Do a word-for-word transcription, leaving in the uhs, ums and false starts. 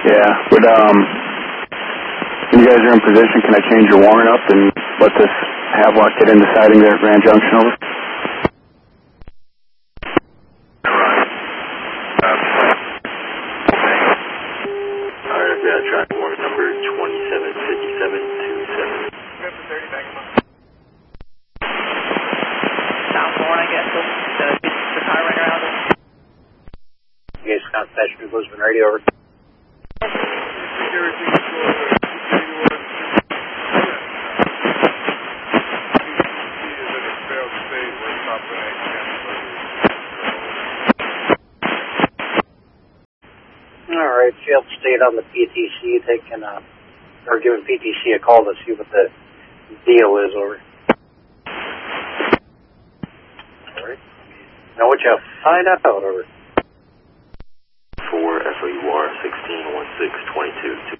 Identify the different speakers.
Speaker 1: Yeah. Would, um, when you guys are in position, can I change your warrant up and let this Havelock get in deciding there at Grand Junction over?
Speaker 2: Alright, yeah, track warrant number twenty-seven fifty-seven twenty-seven.
Speaker 3: South Warren, I guess. The, the car right around it.
Speaker 4: You guys got Passenger Lisbon Radio over. Alright, failed state on the P T C. They can, uh, or giving P T C a call to see what the deal is over. Alright. Now what you find out over?
Speaker 2: For F O U R sixteen one six twenty-two.